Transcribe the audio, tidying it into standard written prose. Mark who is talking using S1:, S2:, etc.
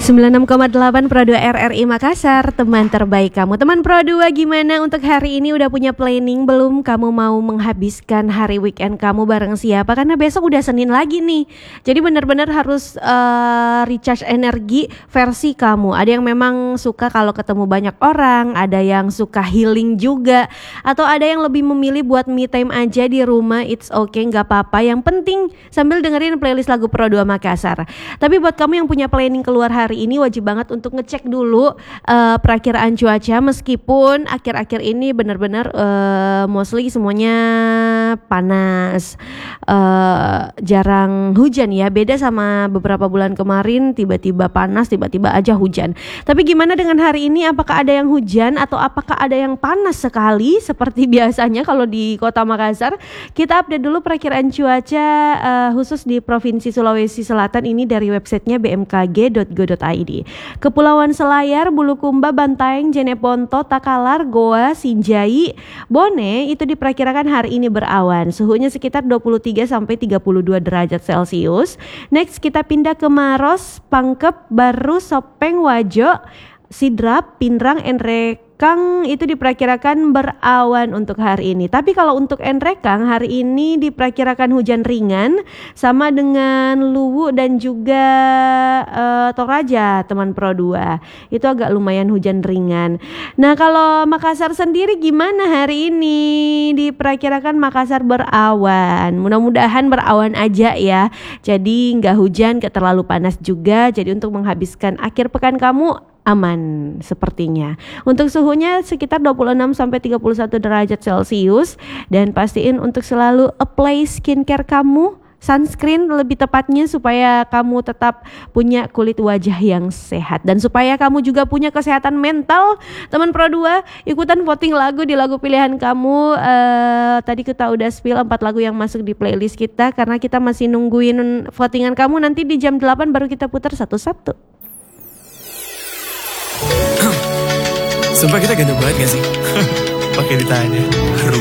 S1: 96,8 Pro 2 RRI Makassar, teman terbaik kamu. Teman Pro 2, gimana untuk hari ini? Udah punya planning belum? Kamu mau menghabiskan hari weekend kamu bareng siapa? Karena besok udah Senin lagi nih. Jadi benar-benar harus recharge energi versi kamu. Ada yang memang suka kalau ketemu banyak orang, ada yang suka healing juga, atau ada yang lebih memilih buat me time aja di rumah. It's okay, gak apa-apa. Yang penting sambil dengerin playlist lagu Pro 2 Makassar. Tapi buat kamu yang punya planning keluar hari ini, wajib banget untuk ngecek dulu perakiraan cuaca. Meskipun akhir-akhir ini benar-benar mostly semuanya panas, jarang hujan ya. Beda sama beberapa bulan kemarin, tiba-tiba panas, tiba-tiba aja hujan. Tapi gimana dengan hari ini? Apakah ada yang hujan atau apakah ada yang panas sekali seperti biasanya kalau di Kota Makassar? Kita update dulu perakiraan cuaca khusus di Provinsi Sulawesi Selatan ini dari websitenya bmkg.go.id. Kepulauan Selayar, Bulukumba, Bantaeng, Jeneponto, Takalar, Goa, Sinjai, Bone itu diperkirakan hari ini berawan. Suhunya sekitar 23 sampai 32 derajat Celcius. Next kita pindah ke Maros, Pangkep, Baru, Sopeng, Wajo, Sidrap, Pinrang, Enrekang itu diperkirakan berawan untuk hari ini. Tapi kalau untuk Enrekang hari ini diperkirakan hujan ringan sama dengan Luwu dan juga Toraja, teman Pro 2. Itu agak lumayan hujan ringan. Nah, kalau Makassar sendiri gimana hari ini? Diperkirakan Makassar berawan. Mudah-mudahan berawan aja ya. Jadi nggak hujan, nggak terlalu panas juga. Jadi untuk menghabiskan akhir pekan kamu aman sepertinya. Untuk suhunya sekitar 26 sampai 31 derajat Celcius, dan pastiin untuk selalu apply skincare kamu, sunscreen lebih tepatnya, supaya kamu tetap punya kulit wajah yang sehat dan supaya kamu juga punya kesehatan mental. Teman Pro 2, ikutan voting lagu di lagu pilihan kamu. Tadi kita udah spill 4 lagu yang masuk di playlist kita, karena kita masih nungguin votingan kamu. Nanti di jam 8 baru kita putar satu-satu.
S2: Sumpah kita ganteng banget gak sih? Pakai ditanya.